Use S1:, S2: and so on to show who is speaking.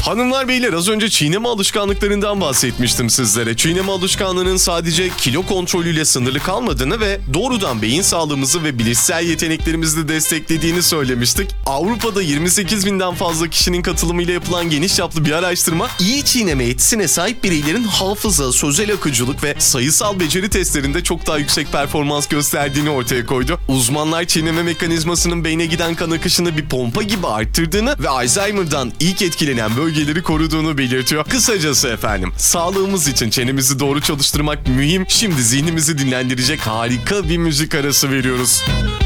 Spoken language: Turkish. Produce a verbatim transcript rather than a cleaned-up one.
S1: Hanımlar beyler, az önce çiğneme alışkanlıklarından bahsetmiştim sizlere. Çiğneme alışkanlığının sadece kilo kontrolüyle sınırlı kalmadığını ve doğrudan beyin sağlığımızı ve bilişsel yeteneklerimizi de desteklediğini söylemiştik. Avrupa'da yirmi sekiz binden fazla kişinin katılımıyla yapılan geniş çaplı bir araştırma, iyi çiğneme yetisine sahip bireylerin hafıza, sözel akıcılık ve sayısal beceri testlerinde çok daha yüksek performans gösterdiğini ortaya koydu. Uzmanlar çiğneme mekanizmasının beyne giden kan akışını bir pompa gibi arttırdığını ve Alzheimer'dan ilk etkilenen bölgeleri koruduğunu belirtiyor. Kısacası efendim, sağlığımız için çenemizi doğru çalıştırmak mühim. Şimdi zihnimizi dinlendirecek harika bir müzik arası veriyoruz.